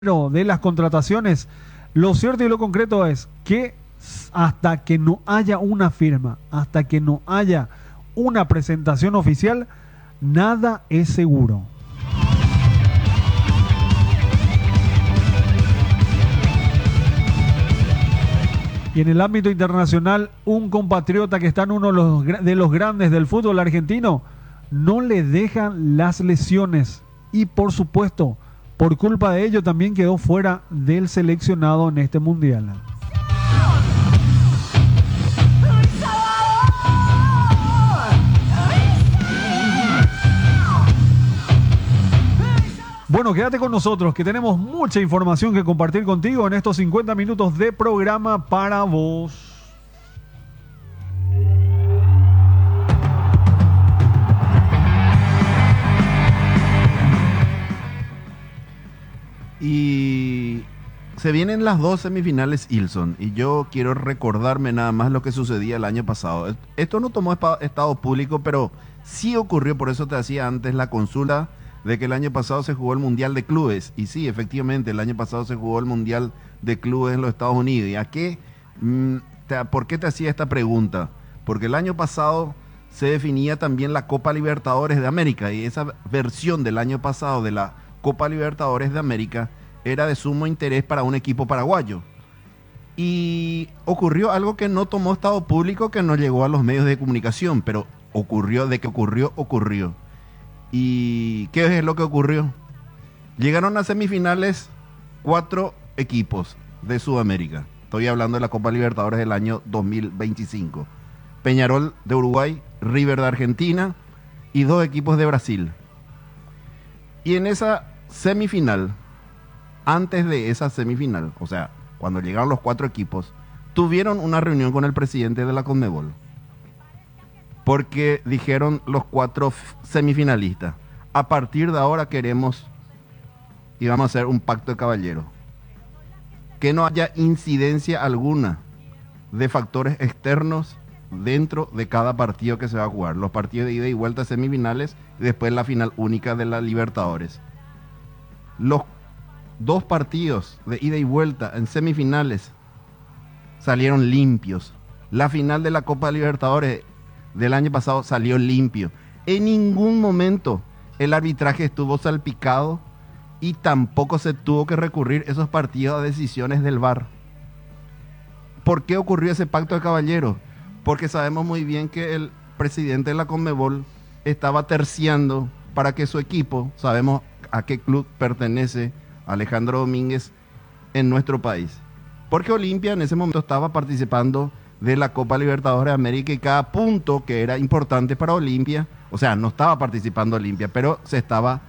de las contrataciones, lo cierto y lo concreto es que hasta que no haya una firma, hasta que no haya una presentación oficial, nada es seguro. Y en el ámbito internacional, un compatriota que está en uno de los grandes del fútbol argentino, no le dejan las lesiones y por supuesto, por culpa de ello también quedó fuera del seleccionado en este mundial. Bueno, quédate con nosotros, que tenemos mucha información que compartir contigo en estos 50 minutos de programa para vos. Y se vienen las dos semifinales Ilson, y yo quiero recordarme nada más lo que sucedía el año pasado. Esto no tomó estado público, pero sí ocurrió, por eso te hacía antes la consulta de que el año pasado se jugó el Mundial de Clubes. Y sí, efectivamente, el año pasado se jugó el Mundial de Clubes en los Estados Unidos. ¿Y a qué? ¿Por qué te hacía esta pregunta? Porque el año pasado se definía también la Copa Libertadores de América, y esa versión del año pasado de la Copa Libertadores de América era de sumo interés para un equipo paraguayo. Y ocurrió algo que no tomó estado público, que no llegó a los medios de comunicación, pero ocurrió. ¿Y qué es lo que ocurrió? Llegaron a semifinales 4 equipos de Sudamérica. Estoy hablando de la Copa Libertadores del año 2025. Peñarol de Uruguay, River de Argentina y 2 equipos de Brasil. Y en esa semifinal, antes de esa semifinal, o sea, cuando llegaron los 4 equipos, tuvieron una reunión con el presidente de la Conmebol. Porque dijeron los 4 semifinalistas: a partir de ahora queremos y vamos a hacer un pacto de caballero. Que no haya incidencia alguna de factores externos dentro de cada partido que se va a jugar. Los partidos de ida y vuelta semifinales y después la final única de la Libertadores. Los 2 partidos de ida y vuelta en semifinales salieron limpios. La final de la Copa Libertadores del año pasado salió limpio. En ningún momento el arbitraje estuvo salpicado y tampoco se tuvo que recurrir esos partidos a decisiones del VAR. ¿Por qué ocurrió ese pacto de caballeros? Porque sabemos muy bien que el presidente de la Conmebol estaba terciando para que su equipo, sabemos a qué club pertenece Alejandro Domínguez en nuestro país. Porque Olimpia en ese momento estaba participando de la Copa Libertadores de América, y cada punto que era importante para Olimpia, o sea, no estaba participando Olimpia, pero estaban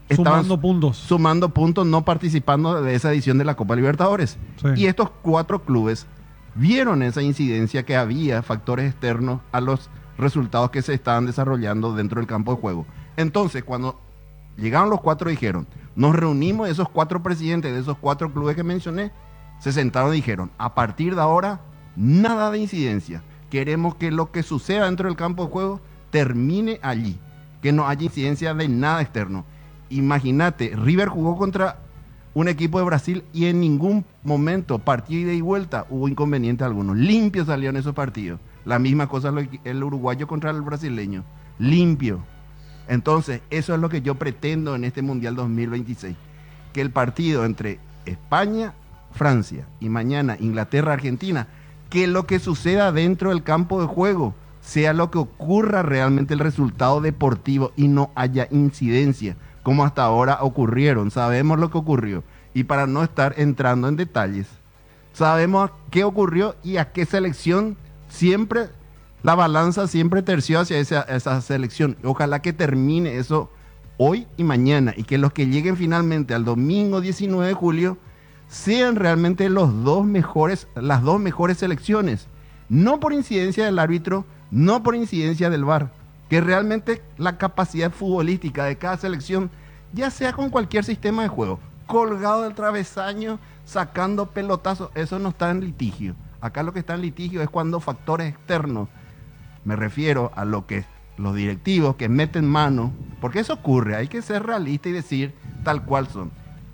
sumando puntos, no participando de esa edición de la Copa Libertadores. Sí. Y estos 4 clubes vieron esa incidencia, que había factores externos a los resultados que se estaban desarrollando dentro del campo de juego. Entonces, cuando llegaron los 4, dijeron, nos reunimos, esos 4 presidentes de esos 4 clubes que mencioné, se sentaron y dijeron, a partir de ahora, nada de incidencia. Queremos que lo que suceda dentro del campo de juego termine allí, que no haya incidencia de nada externo. Imagínate, River jugó contra un equipo de Brasil y en ningún momento, partido ida y vuelta, hubo inconveniente alguno. Limpio salieron esos partidos. La misma cosa el uruguayo contra el brasileño. Limpio. Entonces, eso es lo que yo pretendo en este Mundial 2026. Que el partido entre España, Francia y mañana Inglaterra-Argentina, que lo que suceda dentro del campo de juego sea lo que ocurra realmente el resultado deportivo y no haya incidencia, como hasta ahora ocurrieron. Sabemos lo que ocurrió. Y para no estar entrando en detalles, sabemos qué ocurrió y a qué selección siempre, la balanza siempre terció hacia esa selección. Ojalá que termine eso hoy y mañana, y que los que lleguen finalmente al domingo 19 de julio sean realmente las 2 mejores selecciones. No por incidencia del árbitro, no por incidencia del VAR. Que realmente la capacidad futbolística de cada selección, ya sea con cualquier sistema de juego, colgado del travesaño, sacando pelotazos, eso no está en litigio. Acá lo que está en litigio es cuando factores externos, me refiero a lo que los directivos que meten mano, porque eso ocurre, hay que ser realista y decir tal cual son.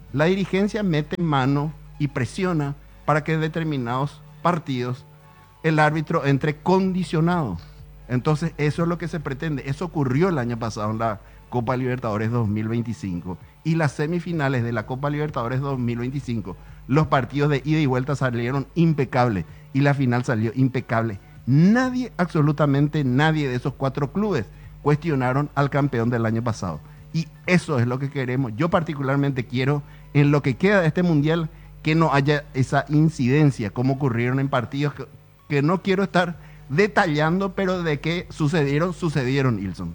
La dirigencia mete mano y presiona para que en determinados partidos el árbitro entre condicionado. Entonces, eso es lo que se pretende. Eso ocurrió el año pasado en la Copa Libertadores 2025. Y las semifinales de la Copa Libertadores 2025, los partidos de ida y vuelta salieron impecables y la final salió impecable. Nadie, absolutamente nadie de esos 4 clubes cuestionaron al campeón del año pasado. Y eso es lo que queremos. Yo particularmente quiero, en lo que queda de este mundial, que no haya esa incidencia, como ocurrieron en partidos que no quiero estar detallando, pero de que sucedieron, Ilson.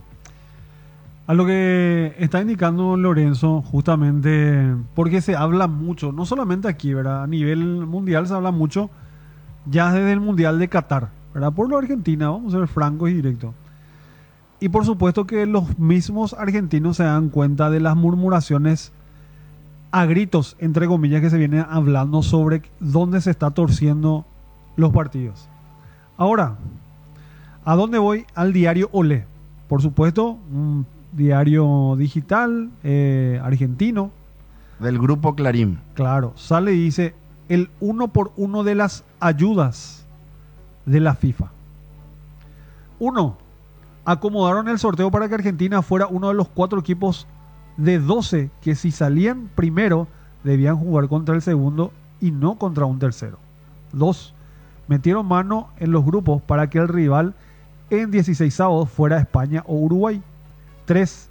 A lo que está indicando Lorenzo, justamente porque se habla mucho, no solamente aquí, ¿verdad? A nivel mundial se habla mucho, ya desde el Mundial de Qatar, ¿verdad? Por lo Argentina, vamos a ser francos y directos. Y por supuesto que los mismos argentinos se dan cuenta de las murmuraciones a gritos, entre comillas, que se vienen hablando sobre dónde se está torciendo los partidos. Ahora, ¿a dónde voy? Al diario Olé. Por supuesto, un diario digital argentino. Del grupo Clarín. Claro, sale y dice el 1x1 de las ayudas de la FIFA. 1. Acomodaron el sorteo para que Argentina fuera uno de los 4 equipos de 12 que si salían primero debían jugar contra el segundo y no contra un tercero. 2. Metieron mano en los grupos para que el rival en 16avos fuera España o Uruguay. 3.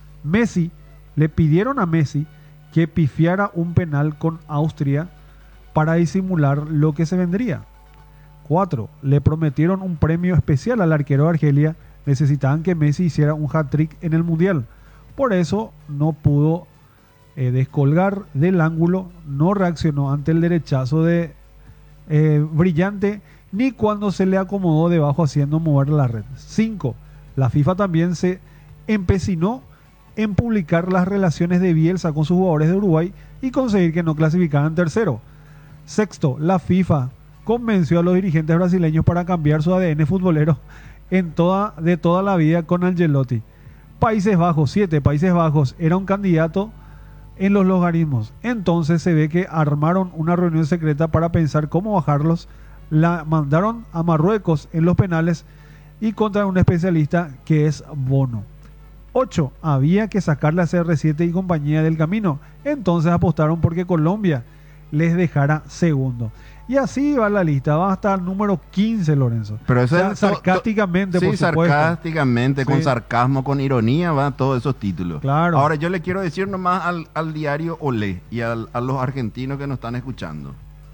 Le pidieron a Messi que pifiara un penal con Austria para disimular lo que se vendría. 4. Le prometieron un premio especial al arquero de Argelia. Necesitaban que Messi hiciera un hat-trick en el Mundial. Por eso no pudo descolgar del ángulo, no reaccionó ante el derechazo de Brillante, ni cuando se le acomodó debajo haciendo mover la red. 5. La FIFA también se empecinó en publicar las relaciones de Bielsa con sus jugadores de Uruguay y conseguir que no clasificaran tercero. 6. La FIFA convenció a los dirigentes brasileños para cambiar su ADN futbolero de toda la vida con Ancelotti. Países Bajos, 7. Países Bajos era un candidato en los logaritmos. Entonces se ve que armaron una reunión secreta para pensar cómo bajarlos. La mandaron a Marruecos en los penales y contra un especialista que es Bono. 8. Había que sacarle a CR7 y compañía del camino. Entonces apostaron porque Colombia les dejara segundo. Y así va la lista, va hasta el número 15, Lorenzo. Pero eso es sarcásticamente, sí, por supuesto. Sarcásticamente, con sí, sarcasmo, con ironía, van todos esos títulos. Claro. Ahora, yo le quiero decir nomás al diario Olé y a los argentinos que nos están escuchando.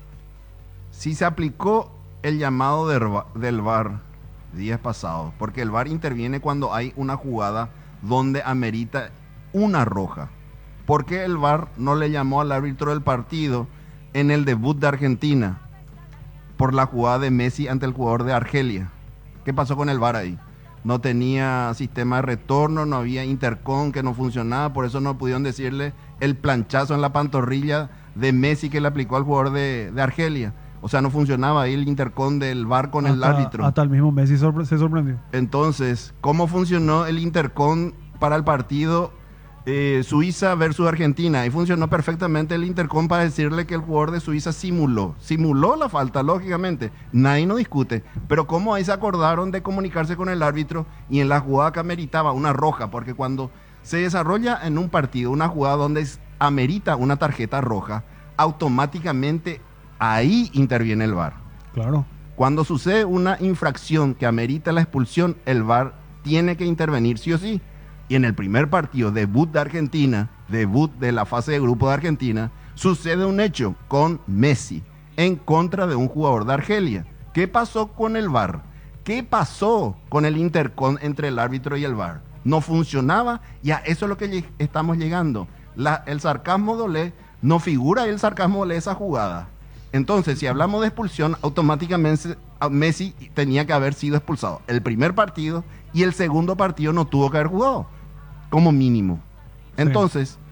Si se aplicó el llamado del VAR días pasados, porque el VAR interviene cuando hay una jugada donde amerita una roja. ¿Por qué el VAR no le llamó al árbitro del partido en el debut de Argentina por la jugada de Messi ante el jugador de Argelia? ¿Qué pasó con el VAR ahí? No tenía sistema de retorno, no había intercom que no funcionaba, por eso no pudieron decirle el planchazo en la pantorrilla de Messi que le aplicó al jugador de Argelia. O sea, no funcionaba ahí el intercom del VAR con el árbitro. Hasta el mismo Messi se sorprendió. Entonces, ¿cómo funcionó el intercom para el partido Suiza versus Argentina? Y funcionó perfectamente el intercom para decirle que el jugador de Suiza simuló la falta, lógicamente, nadie no discute, pero cómo ahí se acordaron de comunicarse con el árbitro y en la jugada que ameritaba una roja, porque cuando se desarrolla en un partido una jugada donde amerita una tarjeta roja, automáticamente ahí interviene el VAR. Claro. Cuando sucede una infracción que amerita la expulsión, el VAR tiene que intervenir sí o sí. Y en el primer partido, debut de Argentina, debut de la fase de grupo de Argentina, sucede un hecho con Messi en contra de un jugador de Argelia. ¿Qué pasó con el VAR? ¿Qué pasó con el intercom entre el árbitro y el VAR? No funcionaba y a eso es lo que estamos llegando. El sarcasmo de Olé, no figura el sarcasmo de Olé esa jugada. Entonces, si hablamos de expulsión, automáticamente Messi tenía que haber sido expulsado. El primer partido y el segundo partido no tuvo que haber jugado, como mínimo. Entonces, sí.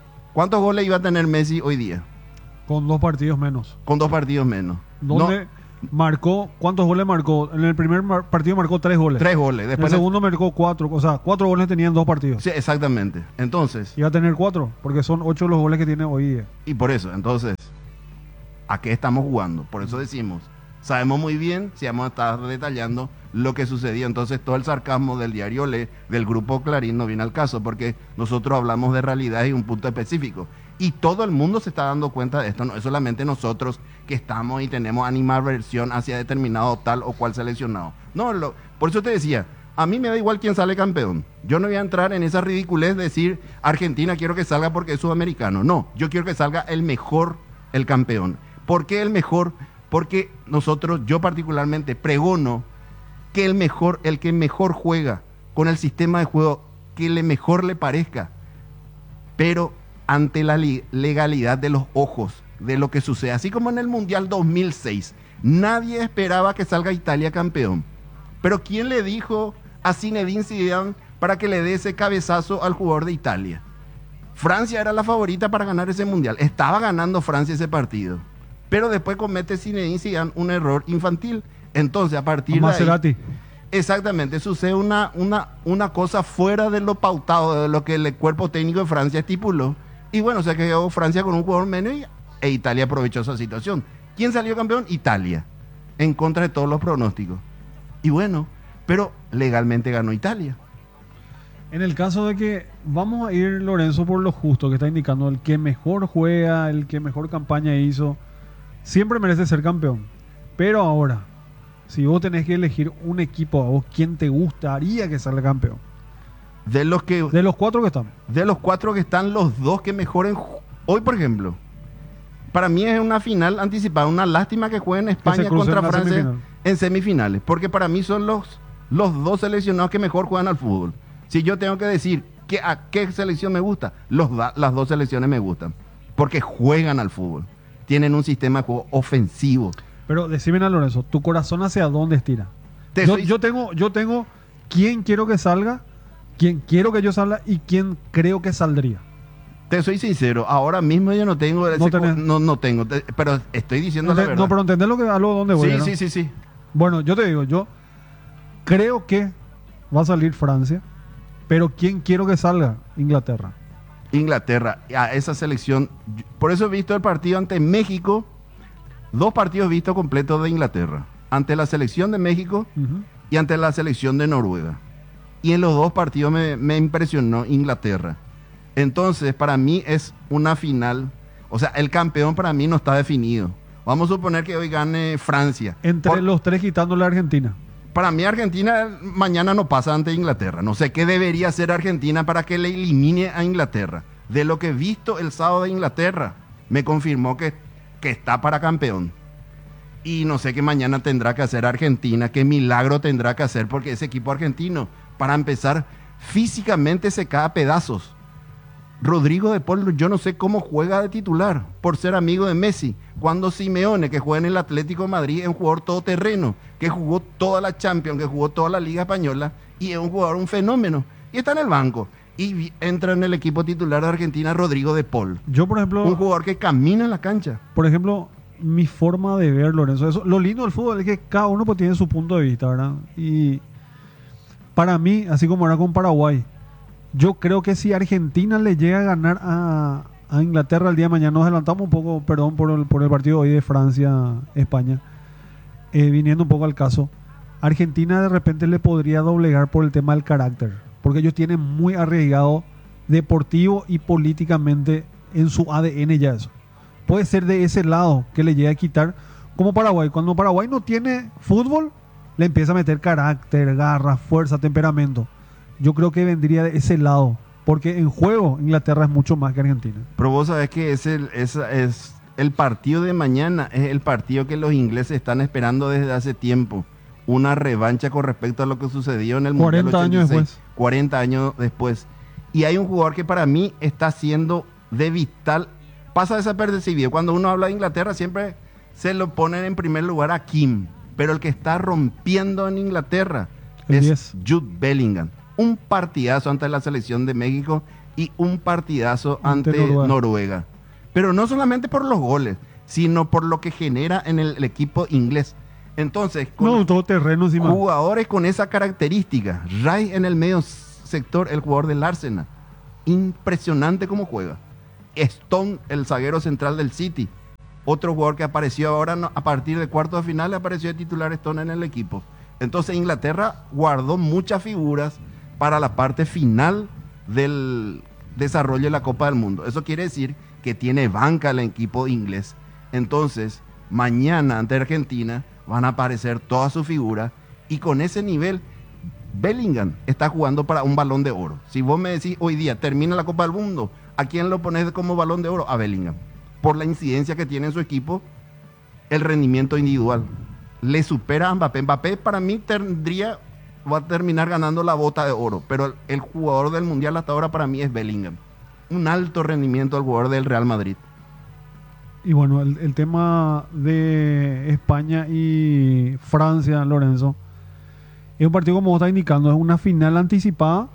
¿Cuántos goles iba a tener Messi hoy día? Con 2 partidos menos. Con 2 partidos menos. ¿Dónde Marcó, ¿cuántos goles marcó? En el primer partido marcó 3 goles. 3 goles. En Después el segundo marcó 4. O sea, 4 goles tenían 2 partidos. Sí, exactamente. Entonces, Iba a tener 4, porque son 8 los goles que tiene hoy día. y por eso, entonces, ¿a qué estamos jugando? Por eso decimos, sabemos muy bien, si vamos a estar detallando lo que sucedió. Entonces, todo el sarcasmo del diario Le, del grupo Clarín, no viene al caso, porque nosotros hablamos de realidad y un punto específico. Y todo el mundo se está dando cuenta de esto, no es solamente nosotros que estamos y tenemos animadversión hacia determinado tal o cual seleccionado. No, por eso te decía, a mí me da igual quién sale campeón. Yo no voy a entrar en esa ridiculez de decir, Argentina quiero que salga porque es sudamericano. No, yo quiero que salga el mejor, el campeón. ¿Por qué el mejor? Porque nosotros, yo particularmente, pregono que el que mejor juega con el sistema de juego que mejor le parezca, pero ante la legalidad de los ojos de lo que sucede. Así como en el Mundial 2006, nadie esperaba que salga Italia campeón. Pero ¿quién le dijo a Zinedine Zidane para que le dé ese cabezazo al jugador de Italia? Francia era la favorita para ganar ese Mundial. Estaba ganando Francia ese partido. Pero después comete Zinedine Zidane un error infantil. Entonces, a partir de ahí, exactamente, sucede una cosa fuera de lo pautado, de lo que el cuerpo técnico de Francia estipuló. Y bueno, se quedó Francia con un jugador menos e Italia aprovechó esa situación. ¿Quién salió campeón? Italia, en contra de todos los pronósticos. Y bueno, pero legalmente ganó Italia. En el caso de que vamos a ir, Lorenzo, por lo justo que está indicando, el que mejor juega, el que mejor campaña hizo, siempre merece ser campeón. Pero ahora, si vos tenés que elegir un equipo a vos, ¿quién te gustaría que salga campeón? De los 4 que están. De los 4 que están, los 2 que mejoren. Hoy, por ejemplo, para mí es una final anticipada. Una lástima que jueguen España contra Francia en semifinales. Porque para mí son los 2 seleccionados que mejor juegan al fútbol. Si yo tengo que decir a qué selección me gusta, las 2 selecciones me gustan. Porque juegan al fútbol. Tienen un sistema de juego ofensivo. Pero decime, Lorenzo, ¿tu corazón hacia dónde estira? Yo tengo quién quiero que salga, quién quiero que yo salga y quién creo que saldría. Te soy sincero, ahora mismo yo no tengo no tengo, pero estoy diciendo la verdad. No, pero entendés lo que algo dónde voy, ¿no? Sí. Bueno, yo te digo, yo creo que va a salir Francia, pero ¿quién quiero que salga? Inglaterra, a esa selección. Por eso he visto el partido ante México, 2 partidos vistos completos de Inglaterra, ante la selección de México y ante la selección de Noruega. Y en los 2 partidos me impresionó Inglaterra. Entonces, para mí es una final. O sea, el campeón para mí no está definido. Vamos a suponer que hoy gane Francia. Entre los 3 quitándole a Argentina. Para mí Argentina mañana no pasa ante Inglaterra. No sé qué debería hacer Argentina para que le elimine a Inglaterra. De lo que he visto el sábado de Inglaterra, me confirmó que está para campeón. Y no sé qué mañana tendrá que hacer Argentina, qué milagro tendrá que hacer, porque ese equipo argentino, para empezar, físicamente se cae a pedazos. Rodrigo de Paul, yo no sé cómo juega de titular, por ser amigo de Messi, cuando Simeone, que juega en el Atlético de Madrid, es un jugador todoterreno, que jugó toda la Champions, que jugó toda la Liga Española, y es un jugador, un fenómeno, y está en el banco. Y entra en el equipo titular de Argentina Rodrigo de Paul. Yo, por ejemplo, un jugador que camina en la cancha. Por ejemplo, mi forma de ver, Lorenzo, eso, lo lindo del fútbol es que cada uno pues tiene su punto de vista, ¿verdad? Y para mí, así como era con Paraguay, yo creo que si Argentina le llega a ganar a Inglaterra el día de mañana, nos adelantamos un poco, perdón por el partido hoy de Francia-España, viniendo un poco al caso, Argentina de repente le podría doblegar por el tema del carácter, porque ellos tienen muy arriesgado deportivo y políticamente en su ADN ya eso. Puede ser de ese lado que le llegue a quitar, como Paraguay. Cuando Paraguay no tiene fútbol, le empieza a meter carácter, garra, fuerza, temperamento. Yo creo que vendría de ese lado, porque en juego Inglaterra es mucho más que Argentina. Pero vos sabés que es el partido de mañana, es el partido que los ingleses están esperando desde hace tiempo. Una revancha con respecto a lo que sucedió en el Mundial 86, años después. 40 años después. Y hay un jugador que para mí está siendo de vital, pasa desapercibido. Cuando uno habla de Inglaterra siempre se lo ponen en primer lugar a Kim, pero el que está rompiendo en Inglaterra es Jude Bellingham. Un partidazo ante la selección de México y un partidazo ante Noruega. Pero no solamente por los goles, sino por lo que genera en el equipo inglés. Entonces, No, todo terreno encima. jugadores con esa característica. Rai en el medio sector, el jugador del Arsenal. Impresionante cómo juega. Stone, el zaguero central del City. Otro jugador que apareció ahora a partir de cuartos de final, apareció de titular Stone en el equipo. Entonces Inglaterra guardó muchas figuras para la parte final del desarrollo de la Copa del Mundo. Eso quiere decir que tiene banca el equipo inglés. Entonces, mañana ante Argentina van a aparecer todas sus figuras y con ese nivel Bellingham está jugando para un Balón de Oro. Si vos me decís hoy día termina la Copa del Mundo, ¿a quién lo pones como Balón de Oro? A Bellingham. Por la incidencia que tiene en su equipo, el rendimiento individual. Le supera a Mbappé. Mbappé para mí va a terminar ganando la bota de oro, pero el jugador del Mundial hasta ahora para mí es Bellingham. Un alto rendimiento al jugador del Real Madrid. Y bueno, el tema de España y Francia, Lorenzo, es un partido como vos estás indicando, es una final anticipada.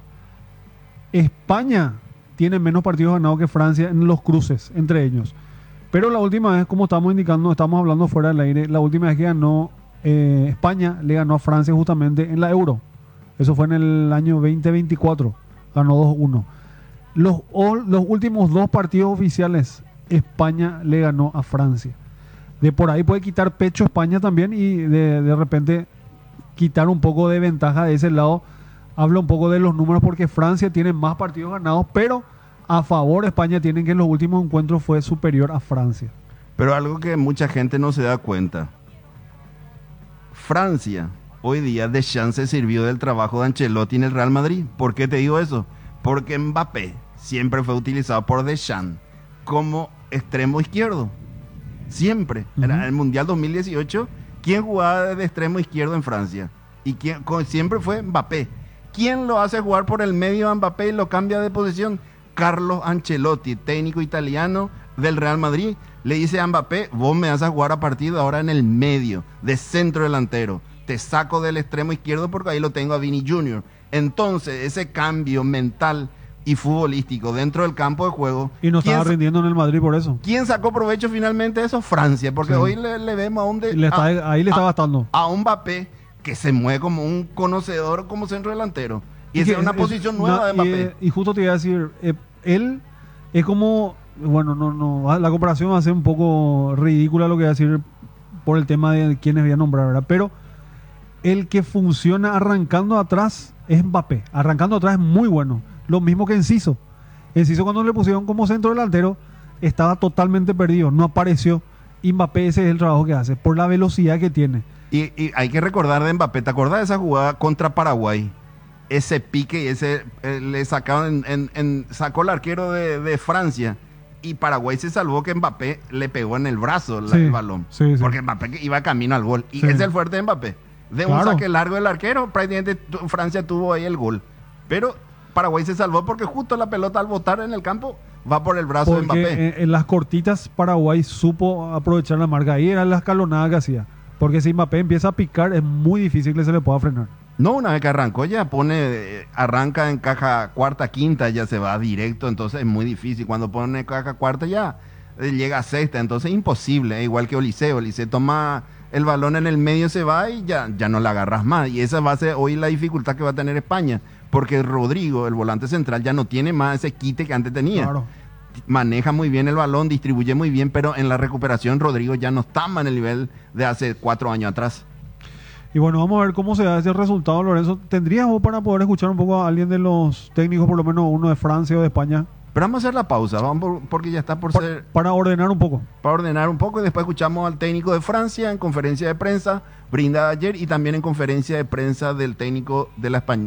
España tiene menos partidos ganados que Francia en los cruces entre ellos. Pero la última vez, como estamos indicando, estamos hablando fuera del aire, la última vez que ganó España, le ganó a Francia justamente en la Euro. Eso fue en el año 2024, ganó 2-1. Los últimos dos partidos oficiales, España le ganó a Francia. De por ahí puede quitar pecho España también y de repente quitar un poco de ventaja de ese lado. Habla un poco de los números porque Francia tiene más partidos ganados, pero a favor España tienen que en los últimos encuentros fue superior a Francia. Pero algo que mucha gente no se da cuenta. Francia, hoy día Deschamps se sirvió del trabajo de Ancelotti en el Real Madrid. ¿Por qué te digo eso? Porque Mbappé siempre fue utilizado por Deschamps como extremo izquierdo. Siempre. En el Mundial 2018, ¿quién jugaba de extremo izquierdo en Francia? Y siempre fue Mbappé. ¿Quién lo hace jugar por el medio a Mbappé y lo cambia de posición? Carlo Ancelotti, técnico italiano del Real Madrid. Le dice a Mbappé, vos me vas a jugar a partir de ahora en el medio, de centro delantero. Te saco del extremo izquierdo porque ahí lo tengo a Vini Jr. Entonces, ese cambio mental y futbolístico dentro del campo de juego. Y no estaba rindiendo en el Madrid por eso. ¿Quién sacó provecho finalmente de eso? Francia, porque hoy le vemos ahí le está gastando. A un Mbappé que se mueve como un conocedor como centro delantero. Y esa es una posición nueva de Mbappé. Y justo te iba a decir, él es como, bueno, no, la comparación va a ser un poco ridícula lo que voy a decir por el tema de quienes voy a nombrar, ¿verdad? Pero el que funciona arrancando atrás es Mbappé. Arrancando atrás es muy bueno. Lo mismo que Enciso. Enciso cuando le pusieron como centro delantero estaba totalmente perdido, no apareció. Y Mbappé ese es el trabajo que hace, por la velocidad que tiene. Y hay que recordar de Mbappé, ¿te acordás de esa jugada contra Paraguay? Ese pique y ese le sacaron sacó el arquero de Francia y Paraguay se salvó que Mbappé le pegó en el brazo el balón. Sí. Porque Mbappé iba camino al gol. Y ese es el fuerte de Mbappé. De un saque largo del arquero, prácticamente Francia tuvo ahí el gol. Pero Paraguay se salvó porque justo la pelota al botar en el campo va por el brazo de Mbappé. En las cortitas Paraguay supo aprovechar la marca. Ahí era la escalonada que hacía. Porque si Mbappé empieza a picar es muy difícil que se le pueda frenar. No, una vez que arrancó ya arranca en caja cuarta, quinta, ya se va directo, entonces es muy difícil. Cuando pone caja cuarta ya llega a sexta, entonces es imposible, igual que Olise toma el balón en el medio, se va y ya no la agarras más. Y esa va a ser hoy la dificultad que va a tener España, porque Rodrigo, el volante central, ya no tiene más ese quite que antes tenía. Claro. Maneja muy bien el balón, distribuye muy bien, pero en la recuperación Rodrigo ya no está más en el nivel de hace 4 años atrás. Y bueno, vamos a ver cómo se da ese resultado, Lorenzo. ¿Tendrías vos para poder escuchar un poco a alguien de los técnicos, por lo menos uno de Francia o de España? Pero vamos a hacer la pausa, porque ya está por ser... Para ordenar un poco. Para ordenar un poco y después escuchamos al técnico de Francia en conferencia de prensa, brindada ayer, y también en conferencia de prensa del técnico de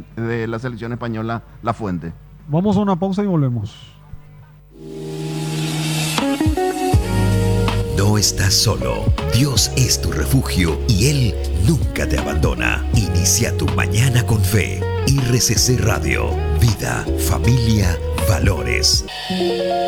la selección española, La Fuente. Vamos a una pausa y volvemos. No estás solo. Dios es tu refugio y Él nunca te abandona. Inicia tu mañana con fe. RCC Radio. Vida, familia, valores.